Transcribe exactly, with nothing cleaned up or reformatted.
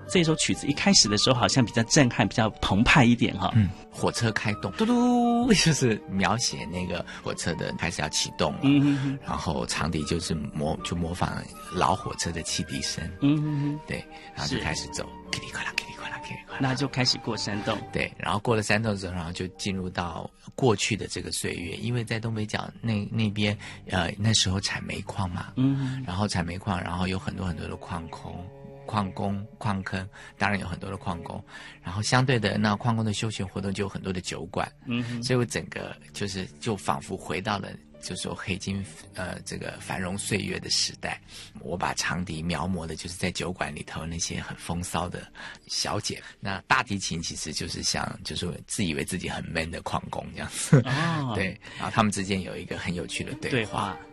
这首曲子一开始的时候好像比较震撼，比较澎湃一点哈。 嗯，火车开动，嘟嘟，就是描写那个火车的开始要启动了。 嗯哼哼， 然后长笛就是模就模仿老火车的汽笛声。 嗯哼哼， 对，然后就开始走，噼里啪啦，噼里啪啦，噼里啪啦， 那就开始过山洞。 对，然后过了山洞之后，然后就进入到过去的这个岁月，因为在东北角那那边，呃，那时候产煤矿嘛， 嗯， 然后产煤矿，然后有很多很多的矿工、矿工、矿坑，当然有很多的矿工，然后相对的，那矿工的休闲活动就有很多的酒馆， 嗯， 所以我整个就是就仿佛回到了。就是说黑金呃这个繁荣岁月的时代，我把长笛描摹的就是在酒馆里头那些很风骚的小姐，那大提琴其实就是像就是自以为自己很 man 的矿工这样子， 哦， 对，然后他们之间有一个很有趣的对话， 对话